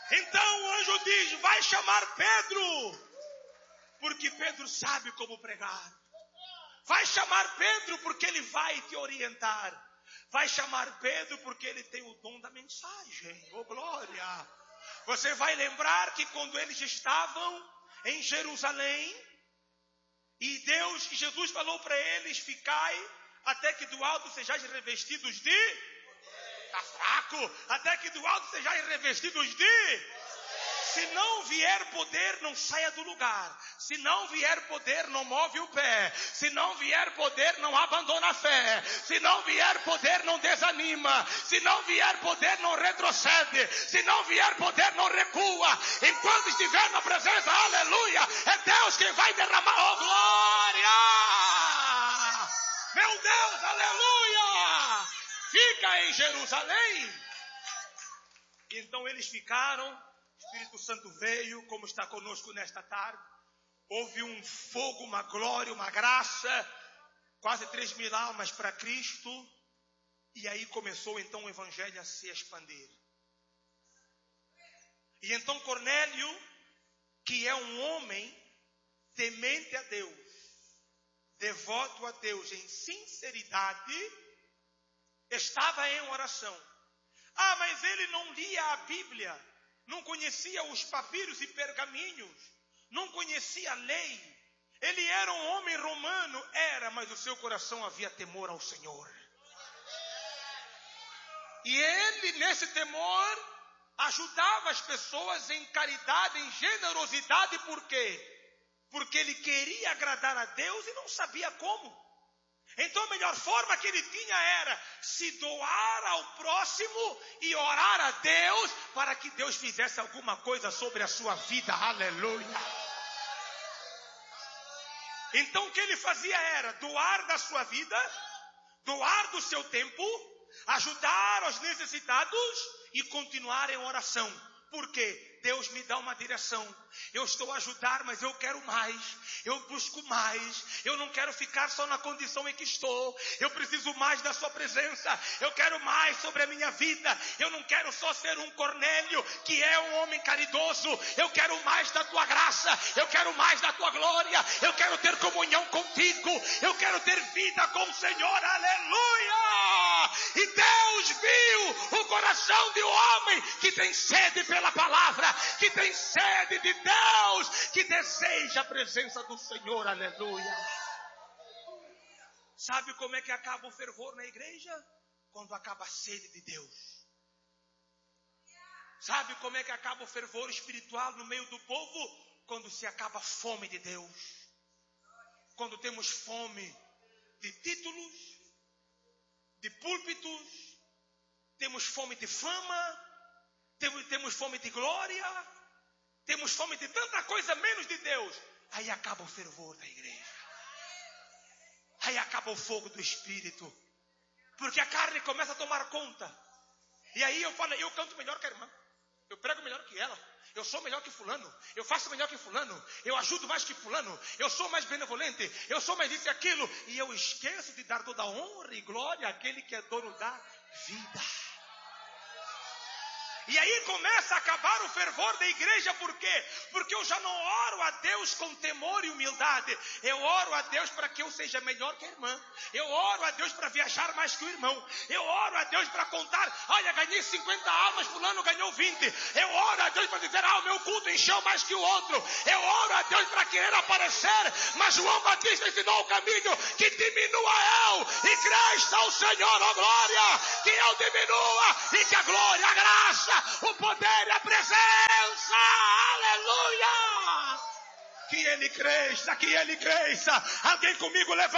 Então o anjo diz: vai chamar Pedro, porque Pedro sabe como pregar. Vai chamar Pedro porque ele vai te orientar. Vai chamar Pedro porque ele tem o dom da mensagem. Oh, glória! Você vai lembrar que quando eles estavam em Jerusalém, e Jesus falou para eles: ficai até que do alto sejais revestidos de... Está fraco. Até que do alto sejais revestidos de... Se não vier poder, não saia do lugar. Se não vier poder, não move o pé. Se não vier poder, não abandona a fé. Se não vier poder, não desanima. Se não vier poder, não retrocede. Se não vier poder, não recua. Enquanto estiver na presença, aleluia, é Deus quem vai derramar. Oh, glória! Meu Deus, aleluia! Fica em Jerusalém. Então eles ficaram. O Espírito Santo veio, como está conosco nesta tarde. Houve um fogo, uma glória, uma graça. Quase 3.000 almas para Cristo. E aí começou então o evangelho a se expandir. E então Cornélio, que é um homem temente a Deus, devoto a Deus em sinceridade, estava em oração. Ah, mas ele não lia a Bíblia. Não conhecia os papiros e pergaminhos, não conhecia a lei. Ele era um homem romano, mas o seu coração havia temor ao Senhor. E ele, nesse temor, ajudava as pessoas em caridade, em generosidade. Por quê? Porque ele queria agradar a Deus e não sabia como. Então a melhor forma que ele tinha era se doar ao próximo e orar a Deus para que Deus fizesse alguma coisa sobre a sua vida. Aleluia! Então o que ele fazia era doar da sua vida, doar do seu tempo, ajudar os necessitados e continuar em oração. Por quê? Deus me dá uma direção. Eu estou a ajudar, mas eu quero mais. Eu busco mais. Eu não quero ficar só na condição em que estou. Eu preciso mais da sua presença. Eu quero mais sobre a minha vida. Eu não quero só ser um Cornélio, que é um homem caridoso. Eu quero mais da tua graça. Eu quero mais da tua glória. Eu quero ter comunhão contigo. Eu quero ter vida com o Senhor. Aleluia! E Deus viu o coração de um homem que tem sede pela palavra, que tem sede de Deus, que deseja a presença do Senhor. Aleluia! Sabe como é que acaba o fervor na igreja? Quando acaba a sede de Deus. Sabe como é que acaba o fervor espiritual no meio do povo? Quando se acaba a fome de Deus. Quando temos fome de títulos, de púlpitos, temos fome de fama, temos fome de glória, temos fome de tanta coisa menos de Deus. Aí acaba o fervor da igreja. Aí acaba o fogo do Espírito. Porque a carne começa a tomar conta. E aí eu falo, eu canto melhor que a irmã. Eu prego melhor que ela. Eu sou melhor que fulano. Eu faço melhor que fulano. Eu ajudo mais que fulano. Eu sou mais benevolente. Eu sou mais isso e aquilo. E eu esqueço de dar toda a honra e glória àquele que é dono da vida. E aí começa a acabar o fervor da igreja. Por quê? Porque eu já não oro a Deus com temor e humildade. Eu oro a Deus para que eu seja melhor que a irmã. Eu oro a Deus para viajar mais que o irmão. Eu oro a Deus para contar, olha, ganhei 50 almas, fulano ganhou 20. Eu oro a Deus para dizer, o meu culto encheu mais que o outro. Eu oro a Deus para querer aparecer. Mas João Batista ensinou o caminho, que diminua eu e cresça o Senhor, ó glória. Que eu diminua e que a glória, a graça, o poder e a presença, aleluia, que ele cresça, Alguém comigo levanta.